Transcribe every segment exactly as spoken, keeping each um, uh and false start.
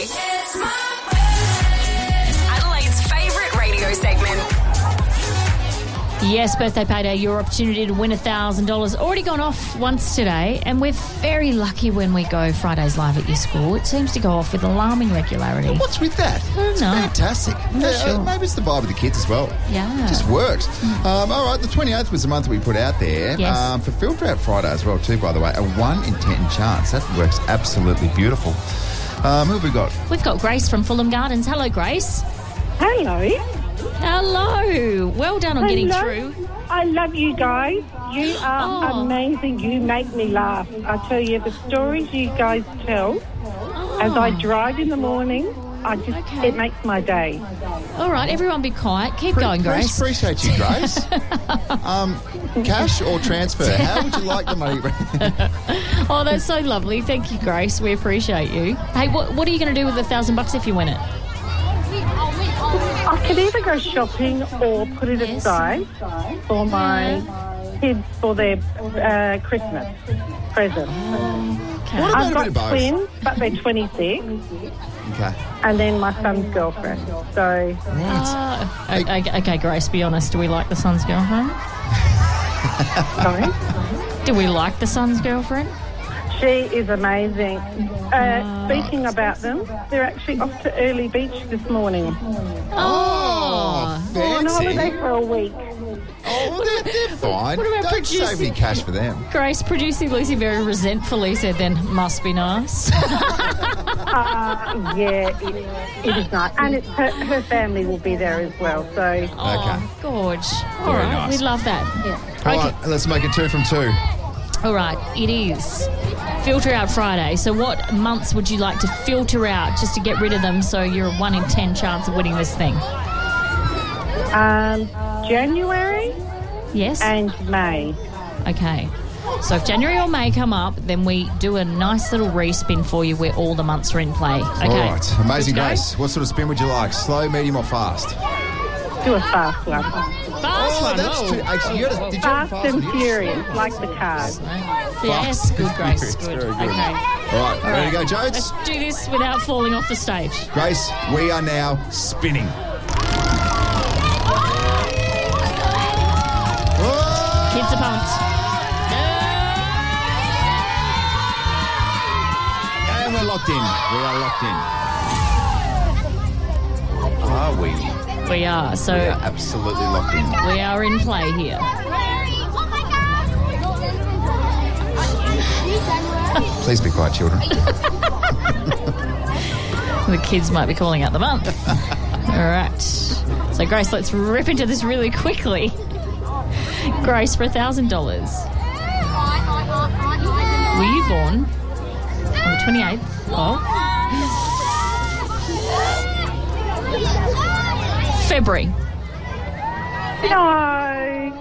It's my birthday. Adelaide's favourite radio segment. Yes, birthday payday, your opportunity to win one thousand dollars. Already gone off once today, and we're very lucky when we go Fridays live at your school. It seems to go off with alarming regularity. What's with that? I don't It's know. fantastic. not Uh, sure. Maybe it's the vibe of the kids as well. Yeah. It just works. Um, all right, the twenty-eighth was the month that we put out there. Yes. Um, for Filter Out Friday as well, too, by the way. A one in ten chance. That works absolutely beautiful. Um, who have we got? We've got Grace from Fulham Gardens. Hello, Grace. Hello. Hello. Well done on getting Hello. through. I love you guys. You are Oh. amazing. You make me laugh. I tell you, the stories you guys tell as I drive in the morning, I just Okay. it makes my day. All right, everyone be quiet. Keep Pre- going, Grace. Appreciate you, Grace. um, cash or transfer? How would you like the money? Oh, that's so lovely. Thank you, Grace. We appreciate you. Hey, what, what are you going to do with the thousand bucks if you win it? I could either go shopping or put it Yes. aside for my kids for their uh, Christmas present. Okay. What about I've a got bit of both? twins, but they're twenty-six, Okay. and then my son's girlfriend. So Right. Uh, okay, okay, Grace, be honest. Do we like the son's girlfriend? sorry. Do we like the son's girlfriend? She is amazing. Uh, speaking about them, they're actually off to Early Beach this morning. Oh. They're on holiday Fancy. for a week. Oh, well, they're, they're fine. What about Don't producing- save any cash for them. Grace, producing Lucy very resentfully said then, must be nice. Uh, yeah, it, it is nice. And it's her, her family will be there as well. So Oh, gorge. All Very right, nice. we love that. All Okay. right, let's make it two from two. All right, it is Filter Out Friday. So what months would you like to filter out just to get rid of them so you're a one in ten chance of winning this thing? um, January Yes? and May. Okay. So if January or May come up, then we do a nice little respin for you where all the months are in play. Okay. All right, amazing, Good to go? Grace. What sort of spin would you like? Slow, medium, or fast? Do a fast one. Fast Oh, one. that's whoa. too. Actually, you gotta, did you have Fast fast and one? furious, like the cars. Yes, Fast good, and Grace. furious, Good. very good. Okay. All right, ready to go, Jodes? Let's do this without falling off the stage. Grace, we are now spinning. Oh! Kids are pumped. And we're locked in. We are locked in. Are we? We are. So We are absolutely locked in. we are in play here. Please be quiet, children. The kids might be calling out the month. All right. So, Grace, let's rip into this really quickly. Grace, for one thousand dollars. Were you born on the twenty-eighth of February? No,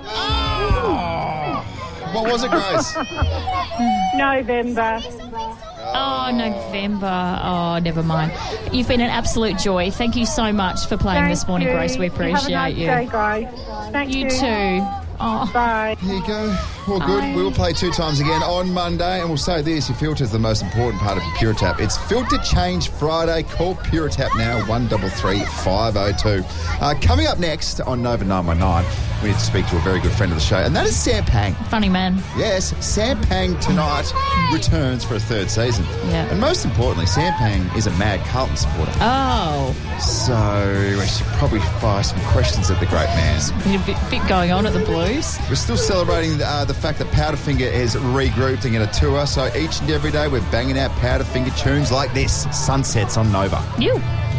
What was it, Grace? November. Oh, November. Oh, never mind. You've been an absolute joy. Thank you so much for playing Thank this morning, you. Grace. We You appreciate Have a nice you. day, guys. Thank you. You too. Oh. Bye. Here you go. All good. Bye. We will play two times again on Monday, and we'll say this: your filter is the most important part of your Pure Tap. It's Filter Change Friday. Call Pure Tap now, one three three, five oh two. Uh, coming up next on Nova nine one nine, we need to speak to a very good friend of the show, and that is Sam Pang. Funny man. Yes, Sam Pang tonight returns for a third season. Yeah. And most importantly, Sam Pang is a mad Carlton supporter. Oh, So we should probably fire some questions at the great man. a bit, bit going on at the Blues. We're still celebrating uh, the fact that Powderfinger has regrouped and going to tour. So each and every day we're banging out Powderfinger tunes like this. Sunsets on Nova. You.